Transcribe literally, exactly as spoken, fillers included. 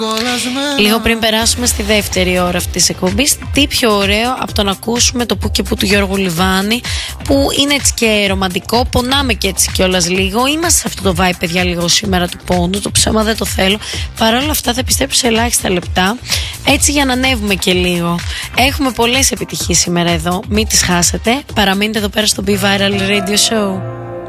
Λίγο πριν περάσουμε στη δεύτερη ώρα αυτής της εκπομπής, τι πιο ωραίο από το να ακούσουμε το που και που του Γιώργου Λιβάνη, που είναι έτσι και ρομαντικό, πονάμε και έτσι κιόλας λίγο. Είμαστε σε αυτό το vibe, παιδιά, λίγο σήμερα του πόντου. Το ψέμα δεν το θέλω. Παρ' όλα αυτά θα επιστρέψω σε ελάχιστα λεπτά, έτσι για να ανέβουμε και λίγο. Έχουμε πολλές επιτυχίες σήμερα εδώ, μην τις χάσετε. Παραμείνετε εδώ πέρα στο Be Viral Radio Show.